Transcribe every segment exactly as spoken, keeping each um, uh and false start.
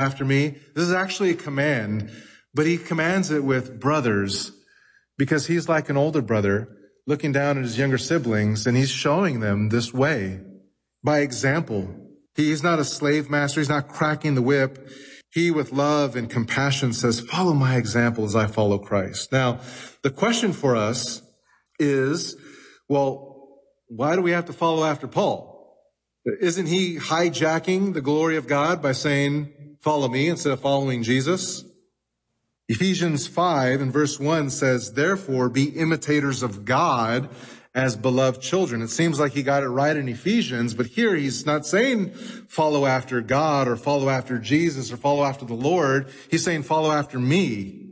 after me. This is actually a command, but he commands it with brothers because he's like an older brother looking down at his younger siblings, and he's showing them this way by example. He's not a slave master. He's not cracking the whip. He, with love and compassion, says, follow my example as I follow Christ. Now, the question for us is, well, why do we have to follow after Paul? Isn't he hijacking the glory of God by saying, follow me instead of following Jesus? Ephesians five and verse one says, therefore be imitators of God as beloved children. It seems like he got it right in Ephesians, but here he's not saying follow after God or follow after Jesus or follow after the Lord. He's saying follow after me.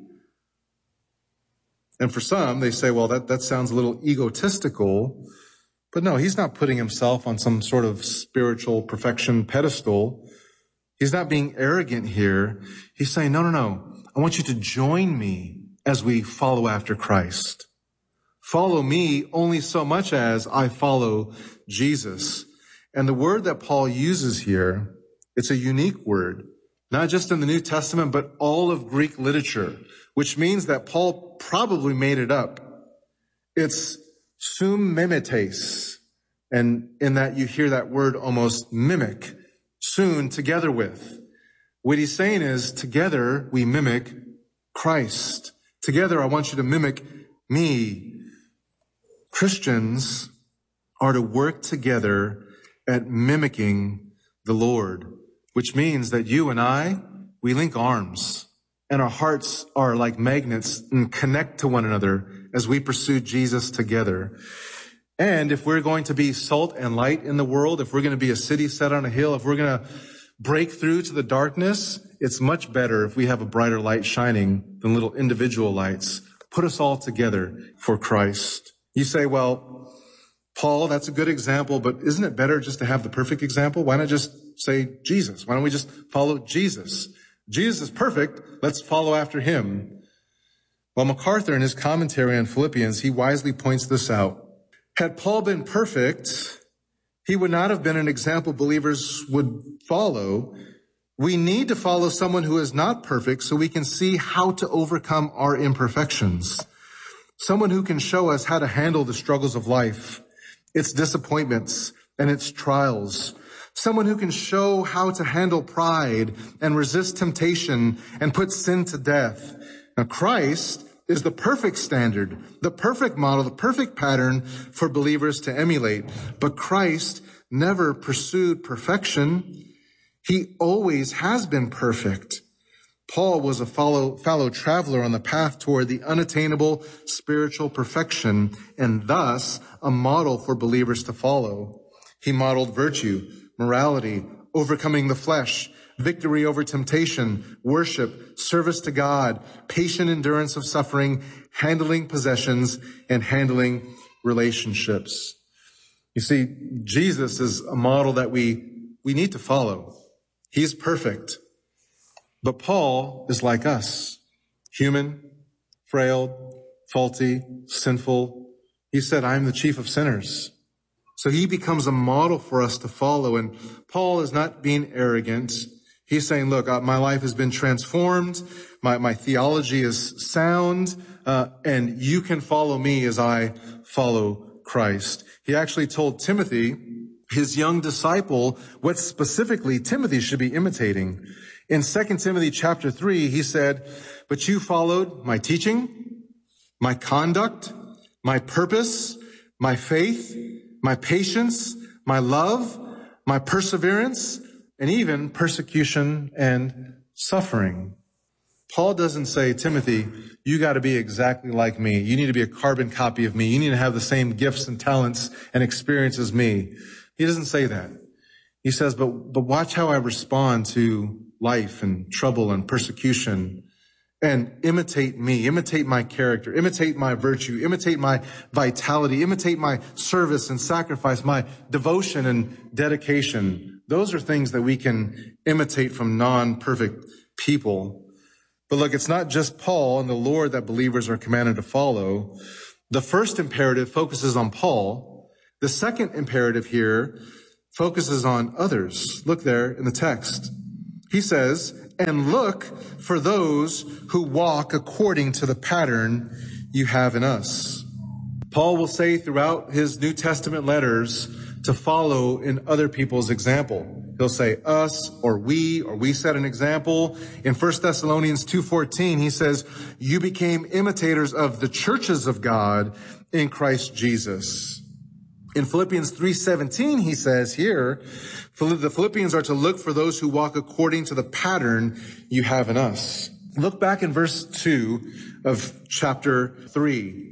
And for some, they say, well, that, that sounds a little egotistical. But no, he's not putting himself on some sort of spiritual perfection pedestal. He's not being arrogant here. He's saying, no, no, no. I want you to join me as we follow after Christ. Follow me only so much as I follow Jesus. And the word that Paul uses here, it's a unique word, not just in the New Testament, but all of Greek literature, which means that Paul probably made it up. It's sum mimetes. And in that you hear that word almost mimic, soon together with. What he's saying is, together we mimic Christ. Together I want you to mimic me. Christians are to work together at mimicking the Lord, which means that you and I, we link arms and our hearts are like magnets and connect to one another as we pursue Jesus together. And if we're going to be salt and light in the world, if we're going to be a city set on a hill, if we're going to break through to the darkness, it's much better if we have a brighter light shining than little individual lights. Put us all together for Christ. You say, well, Paul, that's a good example, but isn't it better just to have the perfect example? Why not just say Jesus? Why don't we just follow Jesus? Jesus is perfect. Let's follow after him. Well, MacArthur, in his commentary on Philippians, he wisely points this out. Had Paul been perfect, he would not have been an example believers would follow. We need to follow someone who is not perfect so we can see how to overcome our imperfections. Someone who can show us how to handle the struggles of life, its disappointments and its trials. Someone who can show how to handle pride and resist temptation and put sin to death. Now, Christ is the perfect standard, the perfect model, the perfect pattern for believers to emulate. But Christ never pursued perfection. He always has been perfect. Paul was a follow, fellow traveler on the path toward the unattainable spiritual perfection and thus a model for believers to follow. He modeled virtue, morality, overcoming the flesh, victory over temptation, worship, service to God, patient endurance of suffering, handling possessions, and handling relationships. You see, Jesus is a model that we, we need to follow. He's perfect. But Paul is like us, human, frail, faulty, sinful. He said, I'm the chief of sinners. So he becomes a model for us to follow. And Paul is not being arrogant. He's saying, look, uh, my life has been transformed. My, my theology is sound. Uh, and you can follow me as I follow Christ. He actually told Timothy, his young disciple, what specifically Timothy should be imitating. In Second Timothy chapter three, he said, but you followed my teaching, my conduct, my purpose, my faith, my patience, my love, my perseverance, and even persecution and suffering. Paul doesn't say, Timothy, you got to be exactly like me. You need to be a carbon copy of me. You need to have the same gifts and talents and experience as me. He doesn't say that. He says, but, but watch how I respond to life and trouble and persecution, and imitate me, imitate my character, imitate my virtue, imitate my vitality, imitate my service and sacrifice, my devotion and dedication. Those are things that we can imitate from non-perfect people. But look, it's not just Paul and the Lord that believers are commanded to follow. The first imperative focuses on Paul. The second imperative here focuses on others. Look there in the text. He says, and look for those who walk according to the pattern you have in us. Paul will say throughout his New Testament letters to follow in other people's example. He'll say us or we, or we set an example. In First Thessalonians two fourteen, he says, you became imitators of the churches of God in Christ Jesus. In Philippians three seventeen, he says here, the Philippians are to look for those who walk according to the pattern you have in us. Look back in verse two of chapter three.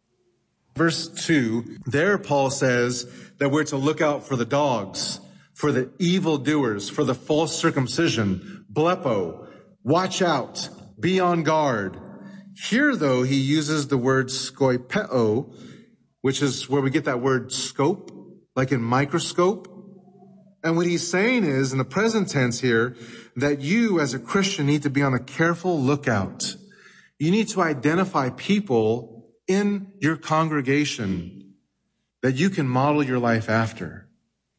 Verse two, there Paul says that we're to look out for the dogs, for the evildoers, for the false circumcision, blepo, watch out, be on guard. Here, though, he uses the word skoipeo, which is where we get that word scope, like in microscope. And what he's saying is, in the present tense here, that you as a Christian need to be on a careful lookout. You need to identify people in your congregation that you can model your life after.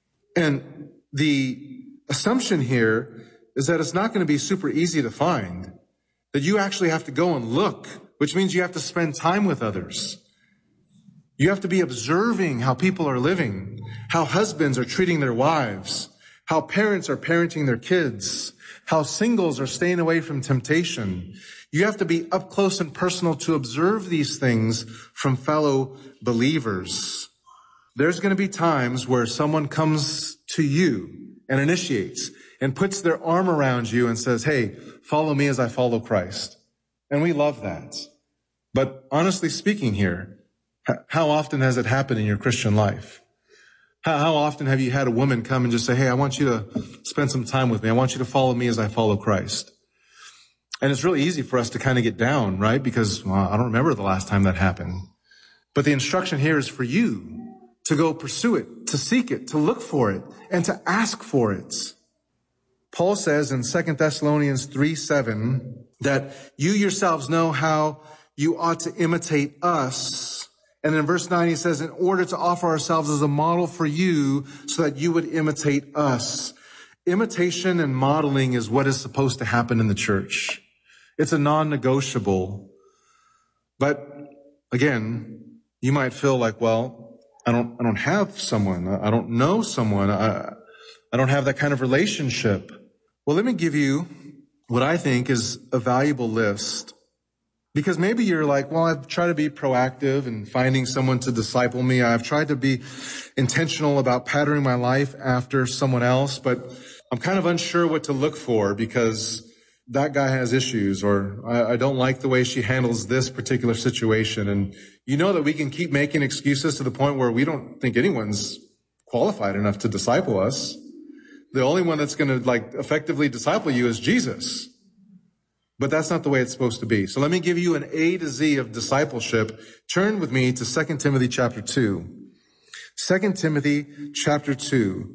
And the assumption here is that it's not going to be super easy to find, that you actually have to go and look, which means you have to spend time with others. You have to be observing how people are living, how husbands are treating their wives, how parents are parenting their kids, how singles are staying away from temptation. You have to be up close and personal to observe these things from fellow believers. There's going to be times where someone comes to you and initiates and puts their arm around you and says, hey, follow me as I follow Christ. And we love that. But honestly speaking here, how often has it happened in your Christian life? How, how often have you had a woman come and just say, hey, I want you to spend some time with me. I want you to follow me as I follow Christ. And it's really easy for us to kind of get down, right? Because well, I don't remember the last time that happened. But the instruction here is for you to go pursue it, to seek it, to look for it, and to ask for it. Paul says in Second Thessalonians three seven that you yourselves know how you ought to imitate us. And in verse nine, he says, in order to offer ourselves as a model for you so that you would imitate us. Imitation and modeling is what is supposed to happen in the church. It's a non-negotiable. But again, you might feel like, well, I don't, I don't have someone. I don't know someone. I, I don't have that kind of relationship. Well, let me give you what I think is a valuable list. Because maybe you're like, well, I've tried to be proactive in finding someone to disciple me. I've tried to be intentional about patterning my life after someone else, but I'm kind of unsure what to look for because that guy has issues, or I, I don't like the way she handles this particular situation. And you know that we can keep making excuses to the point where we don't think anyone's qualified enough to disciple us. The only one that's going to like effectively disciple you is Jesus. But that's not the way it's supposed to be. So let me give you an A to Z of discipleship. Turn with me to Second Timothy chapter two. Second Timothy chapter two.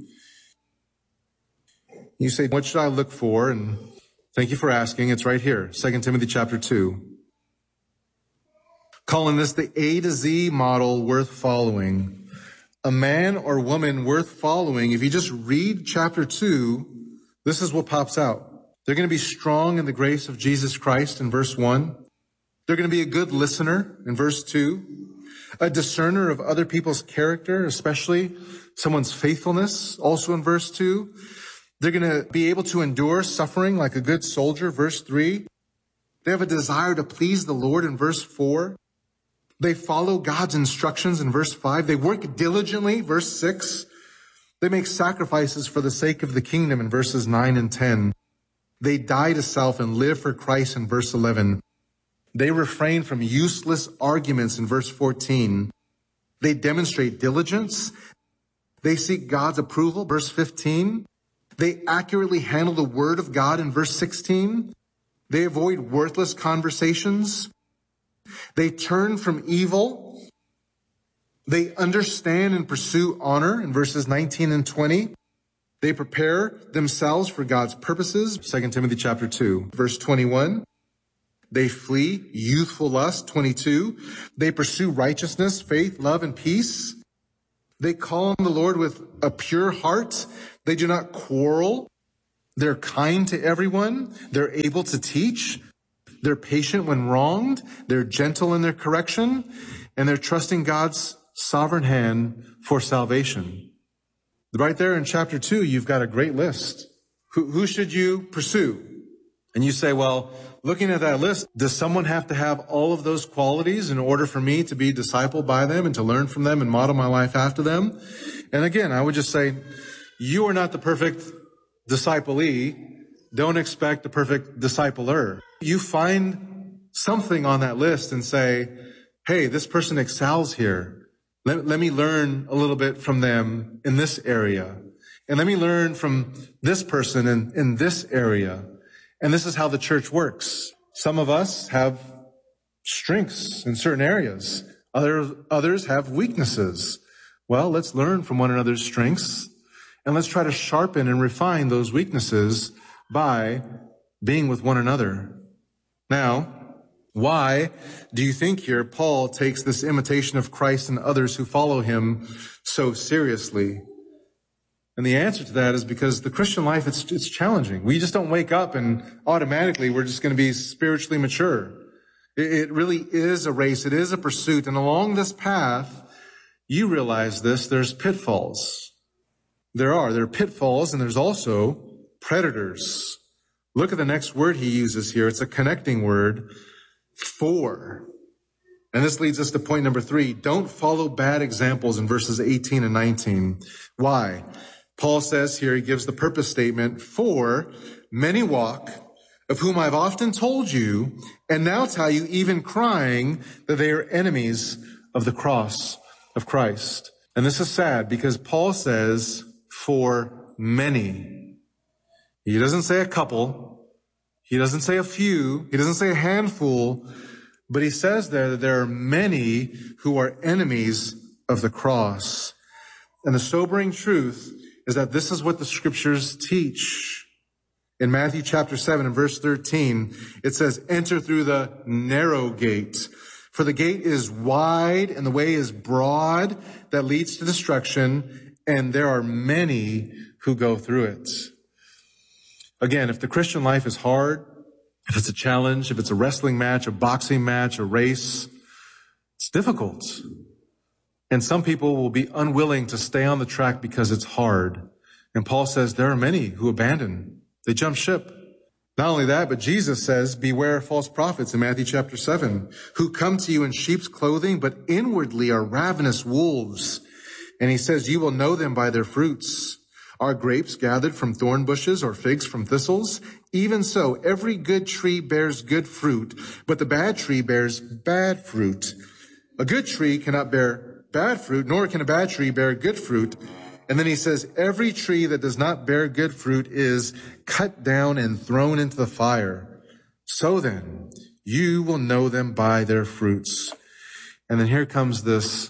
You say, what should I look for? And thank you for asking. It's right here. Second Timothy chapter two. Calling this the A to Z model worth following. A man or woman worth following. If you just read chapter two, this is what pops out. They're going to be strong in the grace of Jesus Christ in verse one. They're going to be a good listener in verse two. A discerner of other people's character, especially someone's faithfulness, also in verse two. They're going to be able to endure suffering like a good soldier, verse three. They have a desire to please the Lord in verse four. They follow God's instructions in verse five. They work diligently, verse six. They make sacrifices for the sake of the kingdom in verses nine and ten. They die to self and live for Christ in verse eleven. They refrain from useless arguments in verse fourteen. They demonstrate diligence. They seek God's approval, verse fifteen. They accurately handle the word of God in verse sixteen. They avoid worthless conversations. They turn from evil. They understand and pursue honor in verses nineteen and twenty. They prepare themselves for God's purposes. Second Timothy chapter two, verse twenty-one. They flee youthful lust, twenty-two. They pursue righteousness, faith, love, and peace. They call on the Lord with a pure heart. They do not quarrel. They're kind to everyone. They're able to teach. They're patient when wronged. They're gentle in their correction. And they're trusting God's sovereign hand for salvation. Right there in chapter two, you've got a great list. Who, who should you pursue? And you say, well, looking at that list, does someone have to have all of those qualities in order for me to be discipled by them and to learn from them and model my life after them? And again, I would just say, you are not the perfect disciplee. Don't expect the perfect discipler. You find something on that list and say, hey, this person excels here. Let, let me learn a little bit from them in this area. And let me learn from this person in, in this area. And this is how the church works. Some of us have strengths in certain areas. Others, others have weaknesses. Well, let's learn from one another's strengths. And let's try to sharpen and refine those weaknesses by being with one another. Now, why do you think here Paul takes this imitation of Christ and others who follow him so seriously? And the answer to that is because the Christian life, it's, it's challenging. We just don't wake up and automatically we're just going to be spiritually mature. It, it really is a race. It is a pursuit. And along this path, you realize this, there's pitfalls. There are. There are pitfalls, and there's also predators. Look at the next word he uses here. It's a connecting word, for. And this leads us to point number three. Don't follow bad examples in verses eighteen and nineteen. Why? Paul says here, he gives the purpose statement, for many walk, of whom I've often told you, and now tell you, even crying, that they are enemies of the cross of Christ. And this is sad because Paul says, for many. He doesn't say a couple. He doesn't say a few. He doesn't say a handful. But he says there that there are many who are enemies of the cross. And the sobering truth is that this is what the scriptures teach. In Matthew chapter seven and verse thirteen, it says, enter through the narrow gate. For the gate is wide and the way is broad that leads to destruction, and there are many who go through it. Again, if the Christian life is hard, if it's a challenge, if it's a wrestling match, a boxing match, a race, it's difficult. And some people will be unwilling to stay on the track because it's hard. And Paul says there are many who abandon. They jump ship. Not only that, but Jesus says, beware of false prophets in Matthew chapter seven, who come to you in sheep's clothing, but inwardly are ravenous wolves. And he says, you will know them by their fruits. Are grapes gathered from thorn bushes or figs from thistles? Even so, every good tree bears good fruit, but the bad tree bears bad fruit. A good tree cannot bear bad fruit, nor can a bad tree bear good fruit. And then he says, every tree that does not bear good fruit is cut down and thrown into the fire. So then, you will know them by their fruits. And then here comes this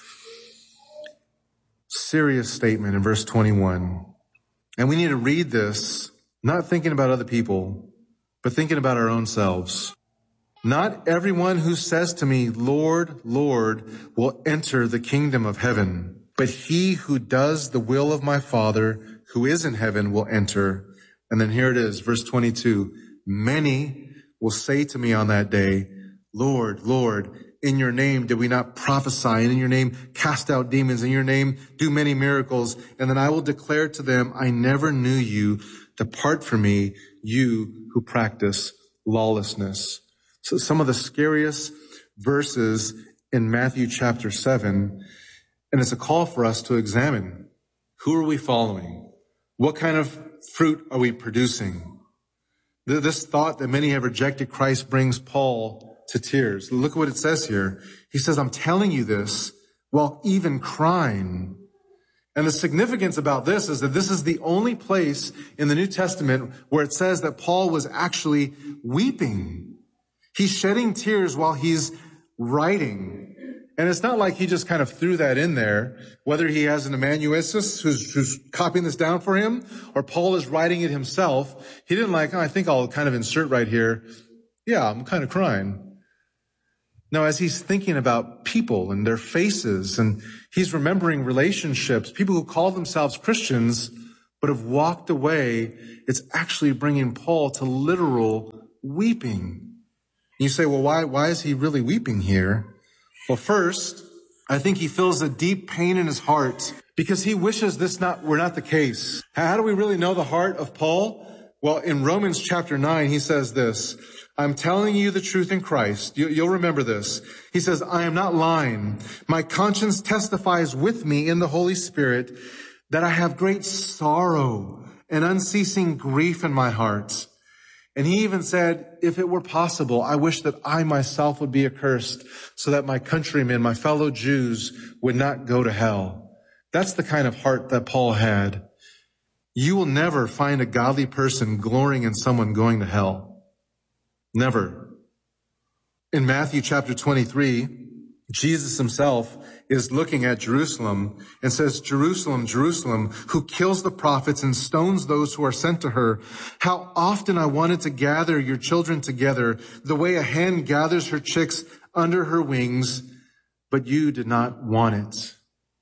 serious statement in verse twenty-one. And we need to read this, not thinking about other people, but thinking about our own selves. Not everyone who says to me, Lord, Lord, will enter the kingdom of heaven, but he who does the will of my Father who is in heaven will enter. And then here it is, verse twenty-two. Many will say to me on that day, Lord, Lord, in your name did we not prophesy, and in your name cast out demons, in your name do many miracles? And then I will declare to them, I never knew you. Depart from me, you who practice lawlessness. So some of the scariest verses in Matthew chapter seven, and it's a call for us to examine. Who are we following? What kind of fruit are we producing? This thought that many have rejected Christ brings Paul to tears. Look what it says here. He says, I'm telling you this while even crying. And the significance about this is that this is the only place in the New Testament where it says that Paul was actually weeping. He's shedding tears while he's writing. And it's not like he just kind of threw that in there, whether he has an amanuensis who's, who's copying this down for him, or Paul is writing it himself. He didn't like, oh, I think I'll kind of insert right here. Yeah, I'm kind of crying. No, as he's thinking about people and their faces, and he's remembering relationships, people who call themselves Christians, but have walked away, it's actually bringing Paul to literal weeping. You say, well, why, why is he really weeping here? Well, first, I think he feels a deep pain in his heart because he wishes this not were not the case. How do we really know the heart of Paul? Well, in Romans chapter nine, he says this, I'm telling you the truth in Christ. You, you'll remember this. He says, I am not lying. My conscience testifies with me in the Holy Spirit that I have great sorrow and unceasing grief in my heart. And he even said, if it were possible, I wish that I myself would be accursed so that my countrymen, my fellow Jews, would not go to hell. That's the kind of heart that Paul had. You will never find a godly person glorying in someone going to hell. Never. In Matthew chapter twenty-three, Jesus himself is looking at Jerusalem and says, Jerusalem, Jerusalem, who kills the prophets and stones those who are sent to her. How often I wanted to gather your children together the way a hen gathers her chicks under her wings, but you did not want it.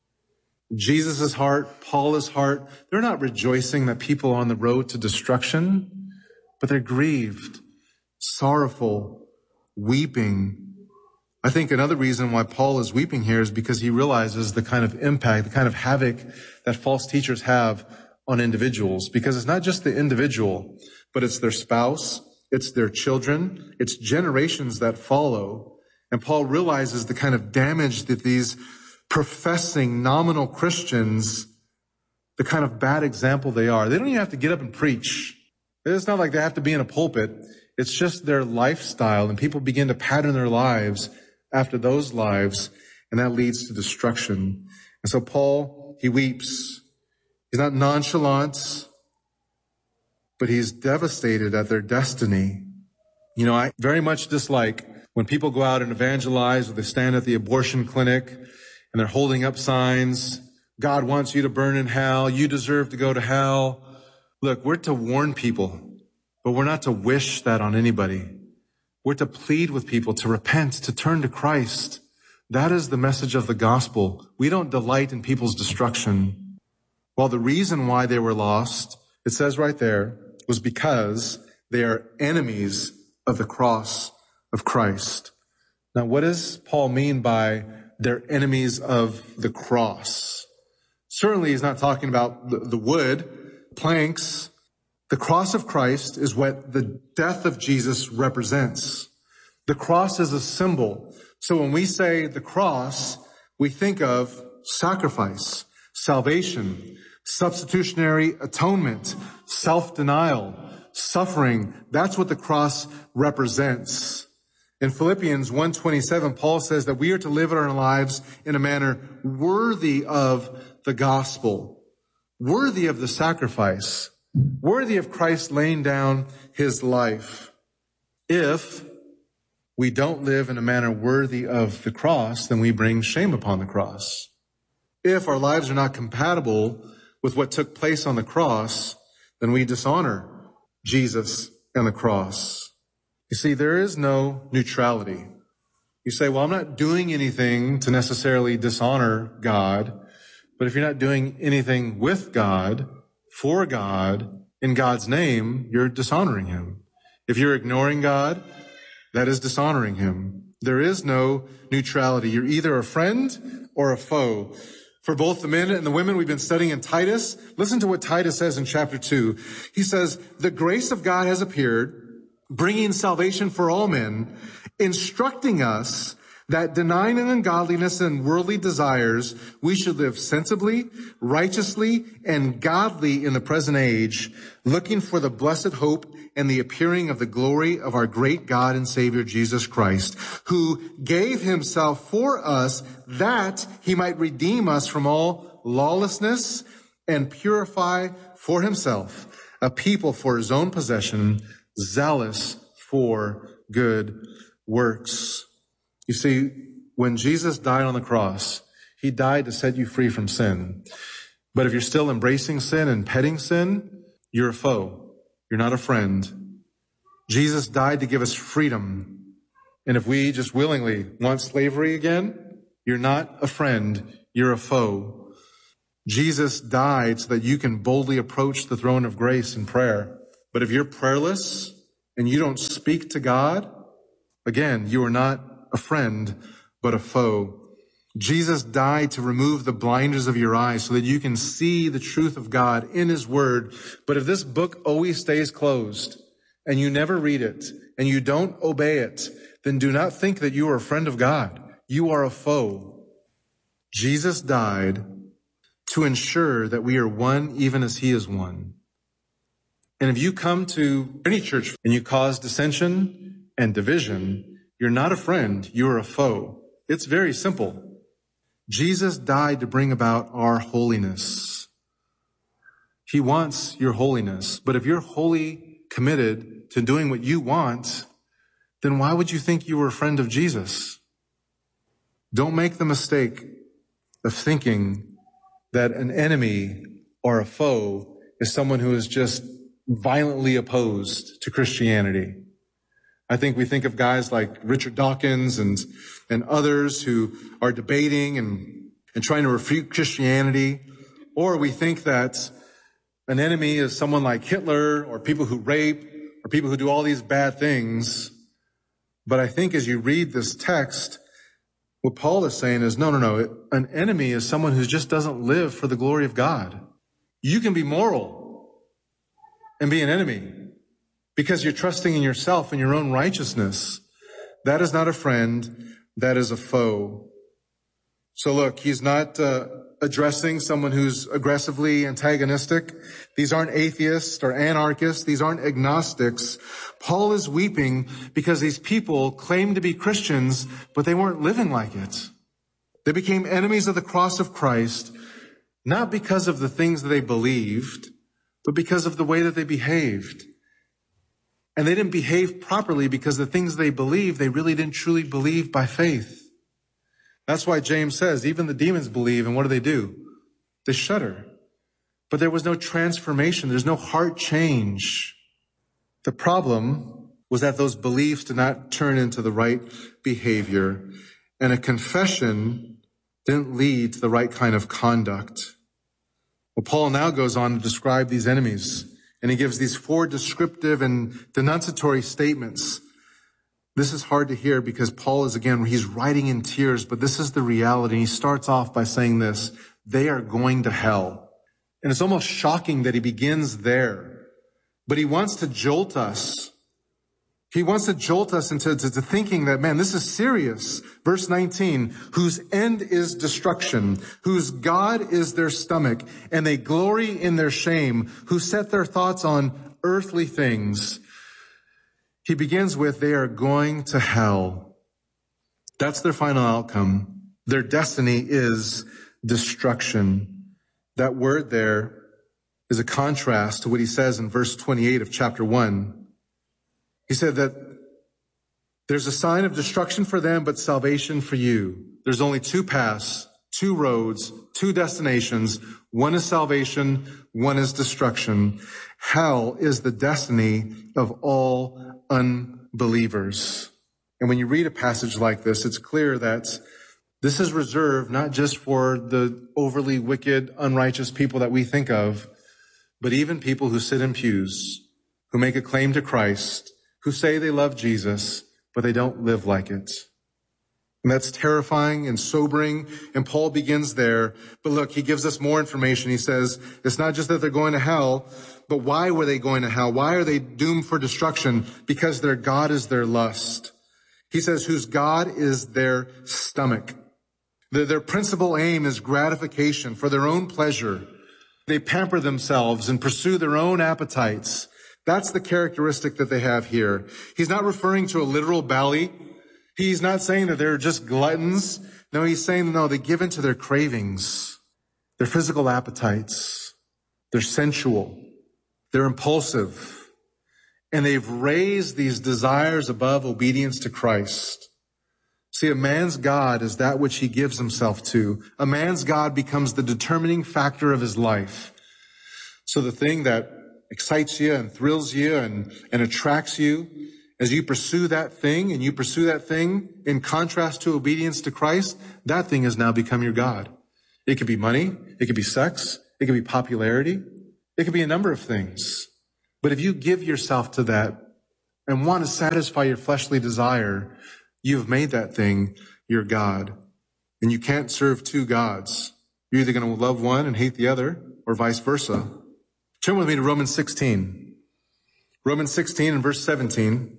Jesus' heart, Paul's heart, they're not rejoicing that people are on the road to destruction, but they're grieved, sorrowful, weeping. I think another reason why Paul is weeping here is because he realizes the kind of impact, the kind of havoc that false teachers have on individuals. Because it's not just the individual, but it's their spouse, it's their children, it's generations that follow. And Paul realizes the kind of damage that these professing nominal Christians, the kind of bad example they are. They don't even have to get up and preach. It's not like they have to be in a pulpit. It's just their lifestyle, and people begin to pattern their lives after those lives, and that leads to destruction. And so Paul, he weeps. He's not nonchalant, but he's devastated at their destiny. You know, I very much dislike when people go out and evangelize, or they stand at the abortion clinic and they're holding up signs. God wants you to burn in hell. You deserve to go to hell. Look, we're to warn people, but we're not to wish that on anybody. We're to plead with people to repent, to turn to Christ. That is the message of the gospel. We don't delight in people's destruction. Well, the reason why they were lost, it says right there, was because they are enemies of the cross of Christ. Now, what does Paul mean by they're enemies of the cross? Certainly he's not talking about the, the wood, planks. The cross of Christ is what the death of Jesus represents. The cross is a symbol. So when we say the cross, we think of sacrifice, salvation, substitutionary atonement, self-denial, suffering. That's what the cross represents. In Philippians one twenty-seven, Paul says that we are to live our lives in a manner worthy of the gospel, worthy of the sacrifice, worthy of Christ laying down his life. If we don't live in a manner worthy of the cross, then we bring shame upon the cross. If our lives are not compatible with what took place on the cross, then we dishonor Jesus and the cross. You see, there is no neutrality. You say, well, I'm not doing anything to necessarily dishonor God, but if you're not doing anything with God, for God, in God's name, you're dishonoring him. If you're ignoring God, that is dishonoring him. There is no neutrality. You're either a friend or a foe. For both the men and the women we've been studying in Titus, listen to what Titus says in chapter two. He says, the grace of God has appeared, bringing salvation for all men, instructing us that denying an ungodliness and worldly desires, we should live sensibly, righteously, and godly in the present age, looking for the blessed hope and the appearing of the glory of our great God and Savior Jesus Christ, who gave himself for us that he might redeem us from all lawlessness and purify for himself a people for his own possession, zealous for good works. You see, when Jesus died on the cross, he died to set you free from sin. But if you're still embracing sin and petting sin, you're a foe. You're not a friend. Jesus died to give us freedom. And if we just willingly want slavery again, you're not a friend. You're a foe. Jesus died so that you can boldly approach the throne of grace in prayer. But if you're prayerless and you don't speak to God, again, you are not a friend, but a foe. Jesus died to remove the blinders of your eyes so that you can see the truth of God in his word. But if this book always stays closed and you never read it and you don't obey it, then do not think that you are a friend of God. You are a foe. Jesus died to ensure that we are one even as he is one. And if you come to any church and you cause dissension and division, you're not a friend, you are a foe. It's very simple. Jesus died to bring about our holiness. He wants your holiness. But if you're wholly committed to doing what you want, then why would you think you were a friend of Jesus? Don't make the mistake of thinking that an enemy or a foe is someone who is just violently opposed to Christianity. I think we think of guys like Richard Dawkins and, and others who are debating and, and trying to refute Christianity. Or we think that an enemy is someone like Hitler or people who rape or people who do all these bad things. But I think as you read this text, what Paul is saying is, no, no, no. An enemy is someone who just doesn't live for the glory of God. You can be moral and be an enemy because you're trusting in yourself and your own righteousness. That is not a friend. That is a foe. So look, he's not uh, addressing someone who's aggressively antagonistic. These aren't atheists or anarchists. These aren't agnostics. Paul is weeping because these people claim to be Christians, but they weren't living like it. They became enemies of the cross of Christ, not because of the things that they believed, but because of the way that they behaved. And they didn't behave properly because the things they believed, they really didn't truly believe by faith. That's why James says, even the demons believe, and what do they do? They shudder. But there was no transformation. There's no heart change. The problem was that those beliefs did not turn into the right behavior, and a confession didn't lead to the right kind of conduct. Well, Paul now goes on to describe these enemies, and he gives these four descriptive and denunciatory statements. This is hard to hear because Paul is, again, he's writing in tears, but this is the reality. He starts off by saying this: they are going to hell. And it's almost shocking that he begins there, but he wants to jolt us. He wants to jolt us into to, to thinking that, man, this is serious. Verse nineteen, whose end is destruction, whose God is their stomach, and they glory in their shame, who set their thoughts on earthly things. He begins with, they are going to hell. That's their final outcome. Their destiny is destruction. That word there is a contrast to what he says in verse twenty-eight of chapter one. He said that there's a sign of destruction for them, but salvation for you. There's only two paths, two roads, two destinations. One is salvation, one is destruction. Hell is the destiny of all unbelievers. And when you read a passage like this, it's clear that this is reserved not just for the overly wicked, unrighteous people that we think of, but even people who sit in pews, who make a claim to Christ, who say they love Jesus, but they don't live like it. And that's terrifying and sobering, and Paul begins there. But look, he gives us more information. He says, it's not just that they're going to hell, but why were they going to hell? Why are they doomed for destruction? Because their God is their lust. He says, whose God is their stomach. Their, their principal aim is gratification for their own pleasure. They pamper themselves and pursue their own appetites. That's the characteristic that they have here. He's not referring to a literal belly. He's not saying that they're just gluttons. No, he's saying, no, they give in to their cravings, their physical appetites. They're sensual. They're impulsive. And they've raised these desires above obedience to Christ. See, a man's God is that which he gives himself to. A man's God becomes the determining factor of his life. So the thing that excites you and thrills you and, and attracts you, as you pursue that thing and you pursue that thing in contrast to obedience to Christ, that thing has now become your God. It could be money. It could be sex. It could be popularity. It could be a number of things. But if you give yourself to that and want to satisfy your fleshly desire, you've made that thing your God. And you can't serve two gods. You're either going to love one and hate the other, or vice versa. Turn with me to Romans sixteen. Romans sixteen and verse seventeen.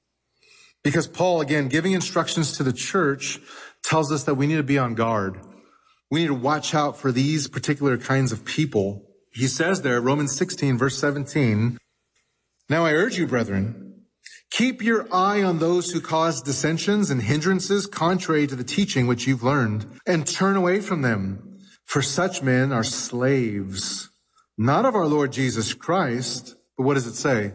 Because Paul, again, giving instructions to the church, tells us that we need to be on guard. We need to watch out for these particular kinds of people. He says there, Romans sixteen, verse seventeen, "Now I urge you, brethren, keep your eye on those who cause dissensions and hindrances contrary to the teaching which you've learned, and turn away from them. For such men are slaves, not of our Lord Jesus Christ," but what does it say?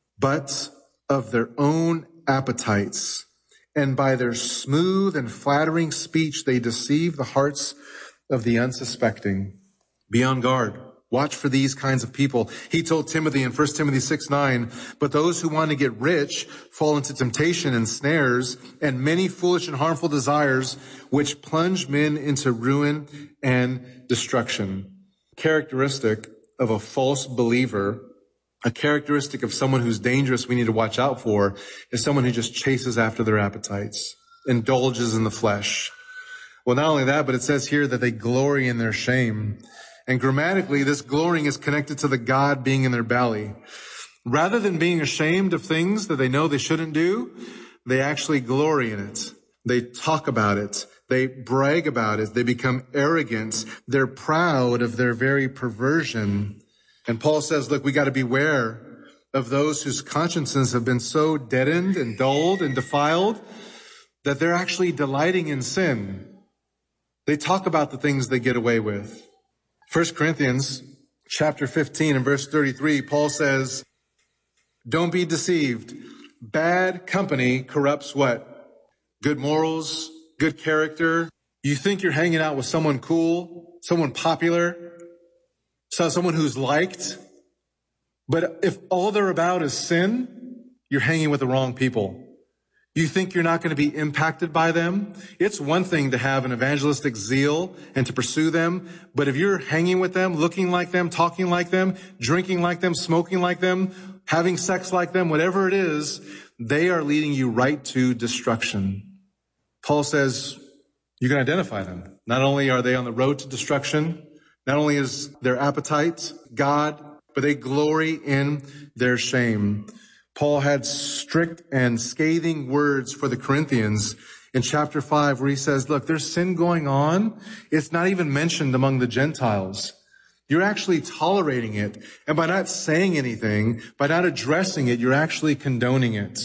"But of their own appetites. And by their smooth and flattering speech, they deceive the hearts of the unsuspecting." Be on guard. Watch for these kinds of people. He told Timothy in First Timothy six nine, "But those who want to get rich fall into temptation and snares and many foolish and harmful desires, which plunge men into ruin and destruction." Characteristic of a false believer, a characteristic of someone who's dangerous we need to watch out for, is someone who just chases after their appetites, indulges in the flesh. Well, not only that, but it says here that they glory in their shame. And grammatically, this glorying is connected to the God being in their belly. Rather than being ashamed of things that they know they shouldn't do, they actually glory in it. They talk about it. They brag about it. They become arrogant. They're proud of their very perversion. And Paul says, look, we got to beware of those whose consciences have been so deadened and dulled and defiled that they're actually delighting in sin. They talk about the things they get away with. First Corinthians chapter fifteen and verse thirty-three, Paul says, "Don't be deceived. Bad company corrupts" what? Good morals, good character. You think you're hanging out with someone cool, someone popular, so someone who's liked. But if all they're about is sin, you're hanging with the wrong people. You think you're not going to be impacted by them? It's one thing to have an evangelistic zeal and to pursue them, but if you're hanging with them, looking like them, talking like them, drinking like them, smoking like them, having sex like them, whatever it is, they are leading you right to destruction. Paul says you can identify them. Not only are they on the road to destruction, not only is their appetite God, but they glory in their shame. Paul had strict and scathing words for the Corinthians in chapter five, where he says, look, there's sin going on. It's not even mentioned among the Gentiles. You're actually tolerating it. And by not saying anything, by not addressing it, you're actually condoning it.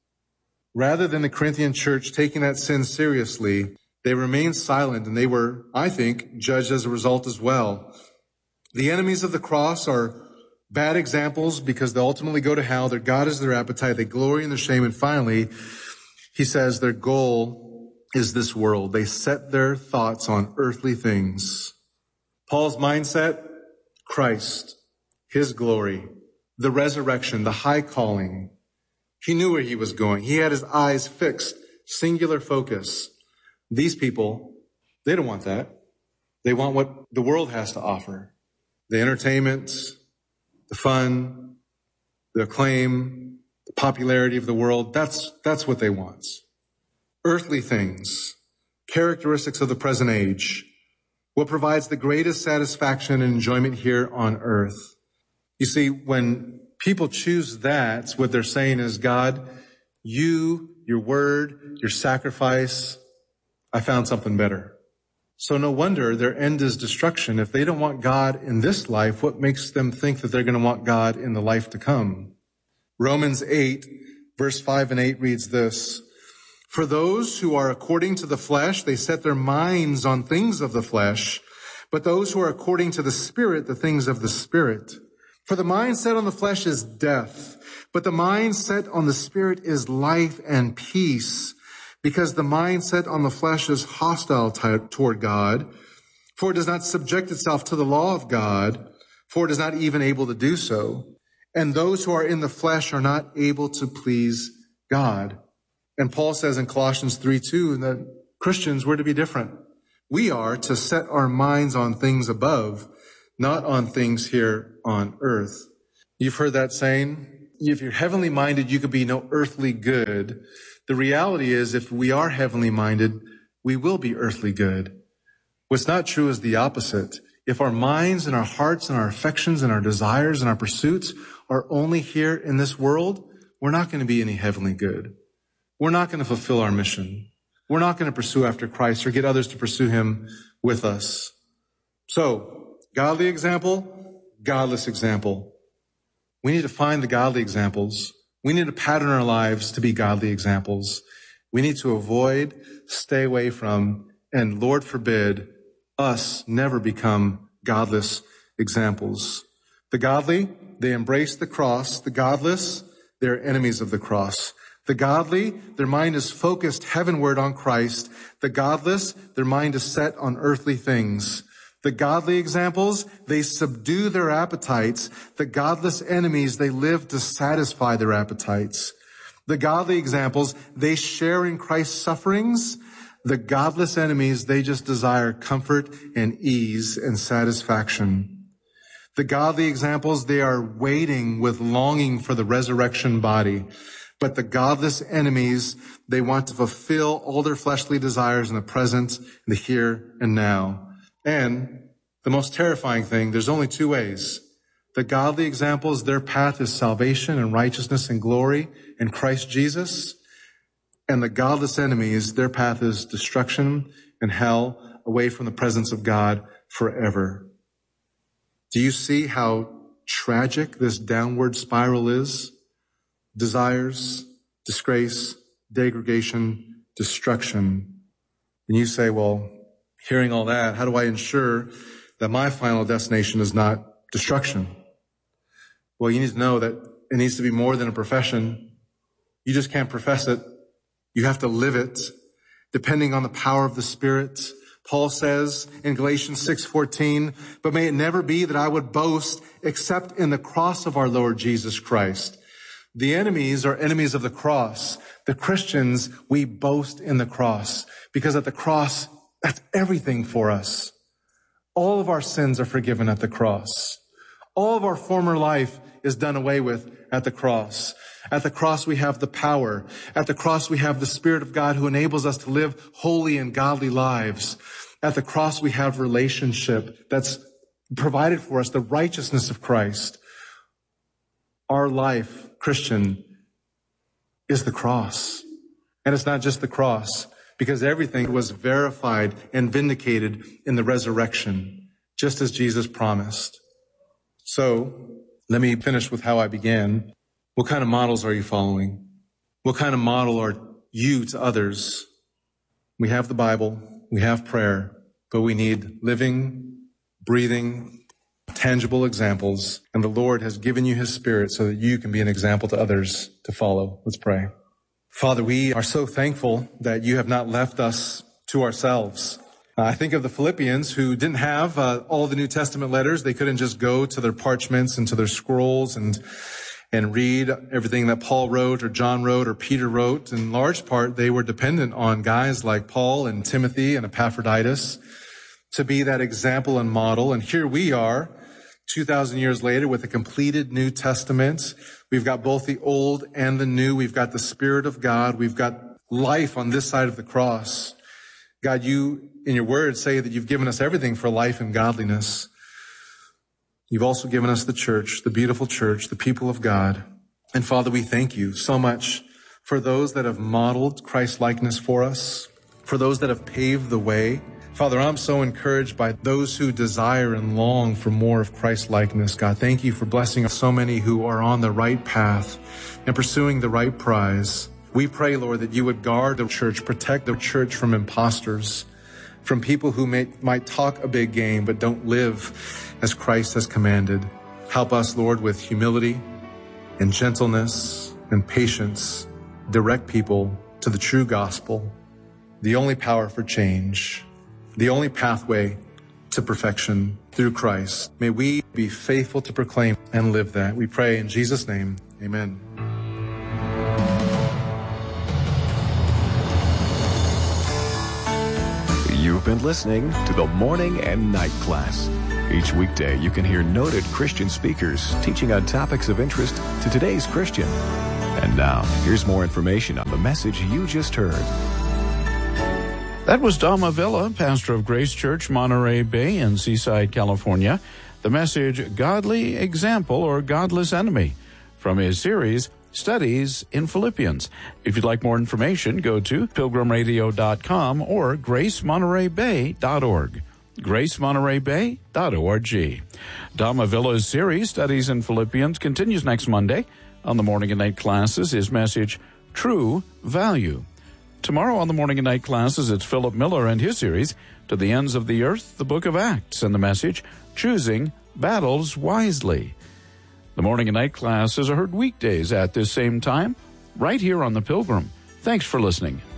Rather than the Corinthian church taking that sin seriously, they remained silent, and they were, I think, judged as a result as well. The enemies of the cross are bad examples because they ultimately go to hell. Their God is their appetite. They glory in their shame. And finally, he says their goal is this world. They set their thoughts on earthly things. Paul's mindset, Christ, his glory, the resurrection, the high calling. He knew where he was going. He had his eyes fixed, singular focus. These people, they don't want that. They want what the world has to offer. The entertainment, the fun, the acclaim, the popularity of the world, that's, that's what they want. Earthly things, characteristics of the present age, what provides the greatest satisfaction and enjoyment here on earth. You see, when people choose that, what they're saying is, God, you, your word, your sacrifice, I found something better. So no wonder their end is destruction. If they don't want God in this life, what makes them think that they're going to want God in the life to come? Romans eight, verse five and eight reads this: "For those who are according to the flesh, they set their minds on things of the flesh, but those who are according to the Spirit, the things of the Spirit. For the mind set on the flesh is death, but the mind set on the Spirit is life and peace. Because the mind set on the flesh is hostile t- toward God, for it does not subject itself to the law of God, for it is not even able to do so. And those who are in the flesh are not able to please God." And Paul says in Colossians three two that Christians were to be different. We are to set our minds on things above, not on things here on earth. You've heard that saying, if you're heavenly minded, you could be no earthly good. The reality is, if we are heavenly minded, we will be earthly good. What's not true is the opposite. If our minds and our hearts and our affections and our desires and our pursuits are only here in this world, we're not going to be any heavenly good. We're not going to fulfill our mission. We're not going to pursue after Christ or get others to pursue him with us. So, godly example, godless example. We need to find the godly examples. We need to pattern our lives to be godly examples. We need to avoid, stay away from, and Lord forbid, us never become godless examples. The godly, they embrace the cross. The godless, they're enemies of the cross. The godly, their mind is focused heavenward on Christ. The godless, their mind is set on earthly things. The godly examples, they subdue their appetites. The godless enemies, they live to satisfy their appetites. The godly examples, they share in Christ's sufferings. The godless enemies, they just desire comfort and ease and satisfaction. The godly examples, they are waiting with longing for the resurrection body. But the godless enemies, they want to fulfill all their fleshly desires in the present, the here and now. And the most terrifying thing, there's only two ways. The godly examples, their path is salvation and righteousness and glory in Christ Jesus. And the godless enemies, their path is destruction and hell, away from the presence of God forever. Do you see how tragic this downward spiral is? Desires, disgrace, degradation, destruction. And you say, well, hearing all that, how do I ensure that my final destination is not destruction? Well, you need to know that it needs to be more than a profession. You just can't profess it. You have to live it, depending on the power of the Spirit. Paul says in Galatians six fourteen, but may it never be that I would boast except in the cross of our Lord Jesus Christ. The enemies are enemies of the cross. The Christians, we boast in the cross because at the cross, that's everything for us. All of our sins are forgiven at the cross. All of our former life is done away with at the cross. At the cross, we have the power. At the cross, we have the Spirit of God who enables us to live holy and godly lives. At the cross, we have relationship that's provided for us, the righteousness of Christ. Our life, Christian, is the cross. And it's not just the cross, because everything was verified and vindicated in the resurrection, just as Jesus promised. So, let me finish with how I began. What kind of models are you following? What kind of model are you to others? We have the Bible, we have prayer, but we need living, breathing, tangible examples. And the Lord has given you his Spirit so that you can be an example to others to follow. Let's pray. Father, we are so thankful that you have not left us to ourselves. Uh, I think of the Philippians who didn't have uh, all the New Testament letters. They couldn't just go to their parchments and to their scrolls and and read everything that Paul wrote or John wrote or Peter wrote. In large part, they were dependent on guys like Paul and Timothy and Epaphroditus to be that example and model. And here we are, two thousand years later, with a completed New Testament. We've got both the old and the new. We've got the Spirit of God. We've got life on this side of the cross. God, you, in your word, say that you've given us everything for life and godliness. You've also given us the church, the beautiful church, the people of God. And Father, we thank you so much for those that have modeled Christ-likeness for us, for those that have paved the way. Father, I'm so encouraged by those who desire and long for more of Christ-likeness. God, thank you for blessing so many who are on the right path and pursuing the right prize. We pray, Lord, that you would guard the church, protect the church from imposters, from people who may, might talk a big game but don't live as Christ has commanded. Help us, Lord, with humility and gentleness and patience. Direct people to the true gospel, the only power for change, the only pathway to perfection through Christ. May we be faithful to proclaim and live that. We pray in Jesus' name, amen. You've been listening to the Morning and Night Class. Each weekday, you can hear noted Christian speakers teaching on topics of interest to today's Christian. And now, here's more information on the message you just heard. That was Dom Avila, pastor of Grace Church, Monterey Bay in Seaside, California. The message, Godly Example or Godless Enemy, from his series, Studies in Philippians. If you'd like more information, go to pilgrim radio dot com or grace monterey bay dot org. grace monterey bay dot org. Dom Avila's series, Studies in Philippians, continues next Monday. On the Morning and Night Classes, his message, True Value. Tomorrow on the Morning and Night Classes, it's Philip Miller and his series, To the Ends of the Earth, the Book of Acts, and the message, Choosing Battles Wisely. The Morning and Night Classes are heard weekdays at this same time, right here on The Pilgrim. Thanks for listening.